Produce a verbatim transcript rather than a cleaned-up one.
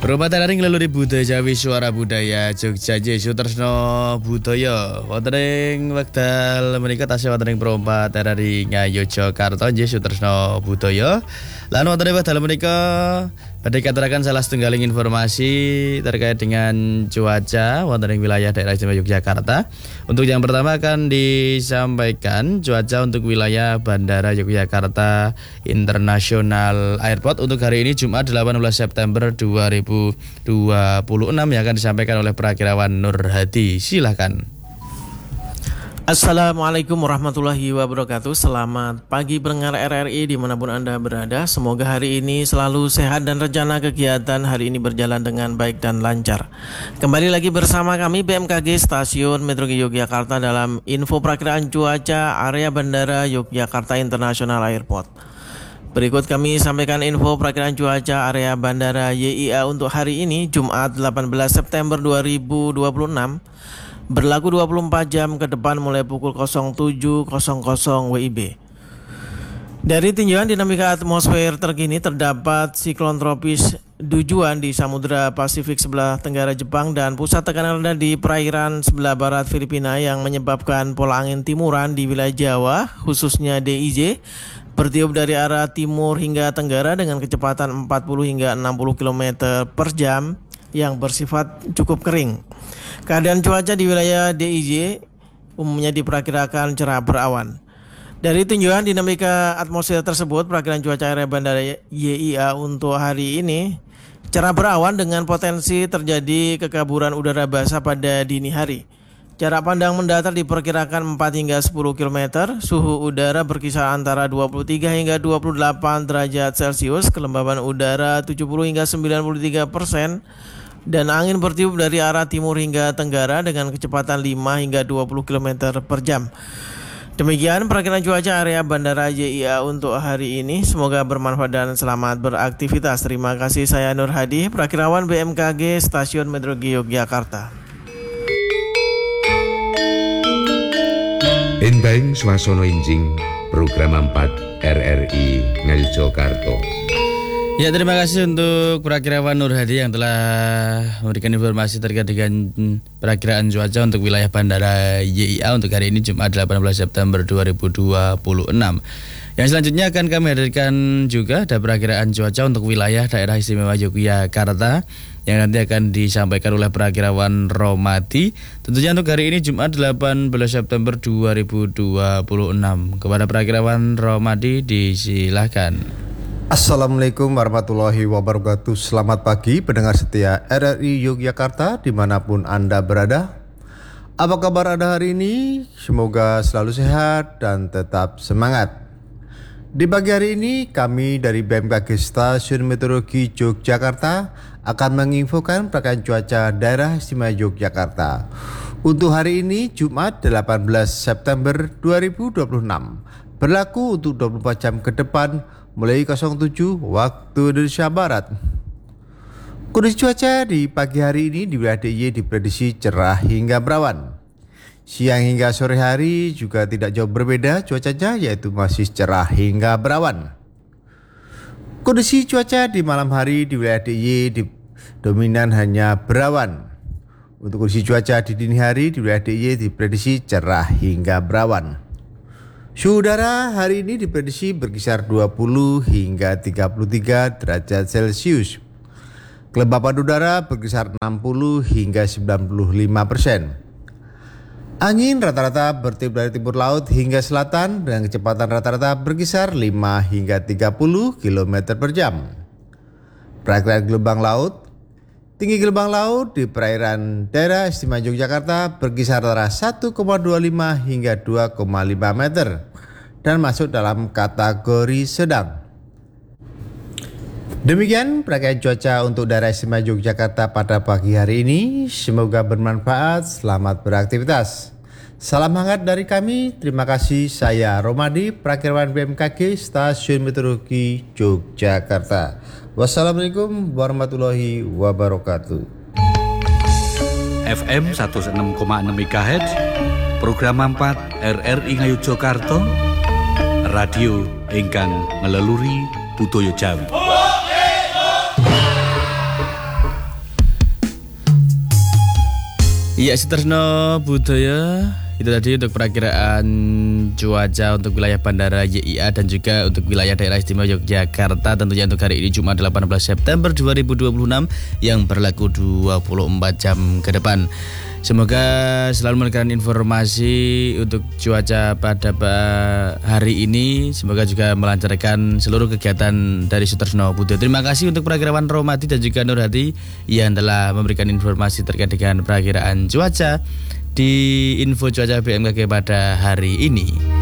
Perobatan ngeleluri budaya Jawi suara budaya Jogja Jesu Tresno budaya wonten ing wekdal menika tasih wonten ing perompat dari Ngayogyakarta Jesu Tresno budaya. Lan wonten ing wekdal menika badhe katuraken salah setunggaling informasi terkait dengan cuaca wonten ing wilayah daerah istimewa Yogyakarta. Untuk yang pertama akan disampaikan cuaca untuk wilayah Bandara Yogyakarta International Airport untuk hari ini Jumat delapan belas September dua ribu dua puluh enam yang akan disampaikan oleh Prakirawan Nur Hadi. Silakan. Assalamualaikum warahmatullahi wabarakatuh. Selamat pagi pendengar R R I dimanapun Anda berada. Semoga hari ini selalu sehat dan rencana kegiatan hari ini berjalan dengan baik dan lancar. Kembali lagi bersama kami B M K G Stasiun Meteorologi Yogyakarta dalam info perakiraan cuaca area Bandara Yogyakarta International Airport. Berikut kami sampaikan info perakiraan cuaca area Bandara Y I A untuk hari ini Jumat delapan belas September dua ribu dua puluh enam. Berlaku dua puluh empat jam ke depan mulai pukul nol tujuh nol nol W I B. Dari tinjauan dinamika atmosfer terkini terdapat siklon tropis Dujuan di Samudra Pasifik sebelah tenggara Jepang dan pusat tekanan rendah di perairan sebelah barat Filipina yang menyebabkan pola angin timuran di wilayah Jawa khususnya D I J bertiup dari arah timur hingga tenggara dengan kecepatan empat puluh hingga enam puluh kilometer per jam yang bersifat cukup kering. Keadaan cuaca di wilayah D I J umumnya diperkirakan cerah berawan. Dari tinjauan dinamika atmosfer tersebut, perakiraan cuaca area Bandara Y I A untuk hari ini cerah berawan dengan potensi terjadi kekaburan udara basah pada dini hari. Jarak pandang mendatar diperkirakan empat hingga sepuluh kilometer. Suhu udara berkisar antara dua puluh tiga hingga dua puluh delapan derajat Celcius. Kelembaban udara tujuh puluh hingga sembilan puluh tiga persen. Dan angin bertiup dari arah timur hingga tenggara dengan kecepatan lima hingga dua puluh kilometer per jam. Demikian perakiraan cuaca area Bandara Y I A untuk hari ini. Semoga bermanfaat dan selamat beraktivitas. Terima kasih, saya Nur Hadi, Prakirawan B M K G Stasiun Meteorologi Yogyakarta. Enteng swasana injing program empat R R I Ngayogyakarta. Ya, terima kasih untuk Prakirawan Nur Hadi yang telah memberikan informasi terkait dengan perakiraan cuaca untuk wilayah Bandara Y I A untuk hari ini Jumat delapan belas September dua ribu dua puluh enam. Yang selanjutnya akan kami hadirkan juga ada perakiraan cuaca untuk wilayah daerah istimewa Yogyakarta yang nanti akan disampaikan oleh Prakirawan Romadi. Tentunya untuk hari ini Jumat delapan belas September dua ribu dua puluh enam. Kepada Prakirawan Romadi disilahkan. Assalamualaikum warahmatullahi wabarakatuh. Selamat pagi pendengar setia R R I Yogyakarta dimanapun Anda berada. Apa kabar Anda hari ini? Semoga selalu sehat dan tetap semangat. Di pagi hari ini kami dari B M K G Stasiun Meteorologi Yogyakarta akan menginfokan perakiraan cuaca daerah istimewa Yogyakarta. Untuk hari ini Jumat delapan belas September dua ribu dua puluh enam. Berlaku untuk dua puluh empat jam ke depan mulai nol tujuh waktu Indonesia Barat. Kondisi cuaca di pagi hari ini di wilayah D I Y diprediksi cerah hingga berawan. Siang hingga sore hari juga tidak jauh berbeda cuacanya, yaitu masih cerah hingga berawan. Kondisi cuaca di malam hari di wilayah D I Y dominan hanya berawan. Untuk kondisi cuaca di dini hari di wilayah D I Y diprediksi cerah hingga berawan. Suhu udara hari ini diprediksi berkisar dua puluh hingga tiga puluh tiga derajat Celcius. Kelembapan udara berkisar enam puluh hingga sembilan puluh lima persen. Angin rata-rata bertiup dari timur laut hingga selatan dengan kecepatan rata-rata berkisar lima hingga tiga puluh kilometer per jam. Perakiraan gelombang laut. Tinggi gelombang laut di perairan daerah istimewa Yogyakarta berkisar antara satu koma dua lima hingga dua koma lima meter dan masuk dalam kategori sedang. Demikian perakiraan cuaca untuk daerah istimewa Yogyakarta pada pagi hari ini. Semoga bermanfaat. Selamat beraktivitas. Salam hangat dari kami. Terima kasih. Saya Romadi, Prakirawan B M K G Stasiun Meteorologi Yogyakarta. Wassalamualaikum warahmatullahi wabarakatuh. F M seratus enam koma enam MHz program empat R R I Ngayogyakarta radio ingkang ngeleluri budaya Jawi. Iya, Sutresno Budaya. Itu tadi untuk perakiraan cuaca untuk wilayah Bandara Y I A dan juga untuk wilayah daerah istimewa Yogyakarta tentunya untuk hari ini Jumat delapan belas September dua ribu dua puluh enam yang berlaku dua puluh empat jam ke depan. Semoga selalu memberikan informasi untuk cuaca pada hari ini. Semoga juga melancarkan seluruh kegiatan dari Sutresno Budaya. Terima kasih untuk perakiraan Romati dan juga Nurhati yang telah memberikan informasi terkait dengan perakiraan cuaca di info cuaca B M K G pada hari ini.